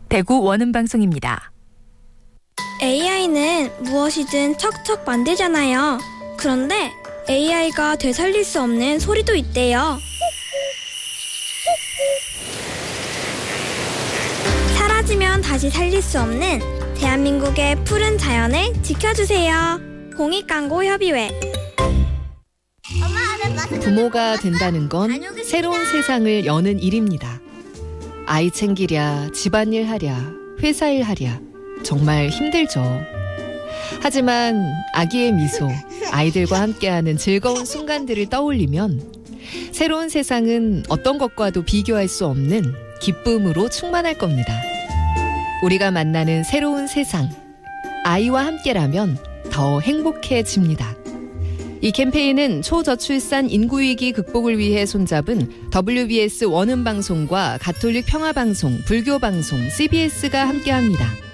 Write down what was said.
대구 원음방송입니다. AI는 무엇이든 척척 만들잖아요. 그런데 AI가 되살릴 수 없는 소리도 있대요. 사라지면 다시 살릴 수 없는 대한민국의 푸른 자연을 지켜주세요. 공익광고협의회. 부모가 된다는 건 새로운 세상을 여는 일입니다. 아이 챙기랴, 집안일 하랴, 회사일 하랴 정말 힘들죠. 하지만 아기의 미소, 아이들과 함께하는 즐거운 순간들을 떠올리면 새로운 세상은 어떤 것과도 비교할 수 없는 기쁨으로 충만할 겁니다. 우리가 만나는 새로운 세상, 아이와 함께라면 더 행복해집니다. 이 캠페인은 초저출산 인구위기 극복을 위해 손잡은 WBS 원음방송과 가톨릭 평화방송, 불교방송, CBS가 함께합니다.